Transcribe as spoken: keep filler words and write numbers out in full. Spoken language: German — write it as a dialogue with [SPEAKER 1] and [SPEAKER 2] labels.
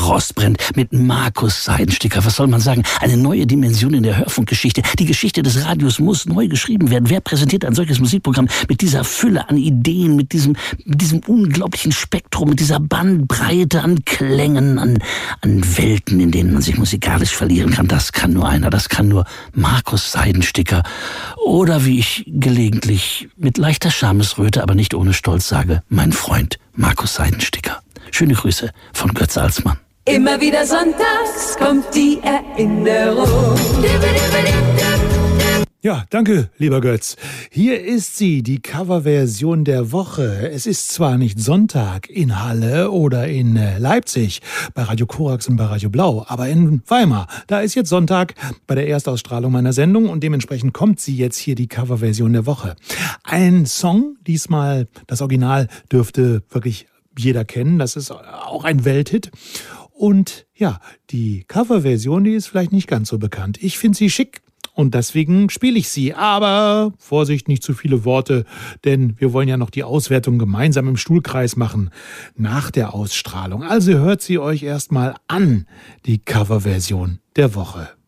[SPEAKER 1] Frost brennt mit Markus Seidensticker. Was soll man sagen? Eine neue Dimension in der Hörfunkgeschichte. Die Geschichte des Radios muss neu geschrieben werden. Wer präsentiert ein solches Musikprogramm mit dieser Fülle an Ideen, mit diesem, mit diesem unglaublichen Spektrum, mit dieser Bandbreite an Klängen, an, an Welten, in denen man sich musikalisch verlieren kann? Das kann nur einer. Das kann nur Markus Seidensticker. Oder wie ich gelegentlich mit leichter Schamesröte, aber nicht ohne Stolz sage, mein Freund Markus Seidensticker. Schöne Grüße von Götz Alsmann.
[SPEAKER 2] Immer wieder sonntags kommt die Erinnerung.
[SPEAKER 3] Ja, danke, lieber Götz. Hier ist sie, die Coverversion der Woche. Es ist zwar nicht Sonntag in Halle oder in Leipzig, bei Radio Korax und bei Radio Blau, aber in Weimar. Da ist jetzt Sonntag bei der Erstausstrahlung meiner Sendung und dementsprechend kommt sie jetzt hier, die Coverversion der Woche. Ein Song, diesmal das Original dürfte wirklich jeder kennen. Das ist auch ein Welthit. Und ja, die Coverversion, die ist vielleicht nicht ganz so bekannt. Ich finde sie schick und deswegen spiele ich sie. Aber Vorsicht, nicht zu viele Worte, denn wir wollen ja noch die Auswertung gemeinsam im Stuhlkreis machen nach der Ausstrahlung. Also hört sie euch erstmal an, die Coverversion der Woche.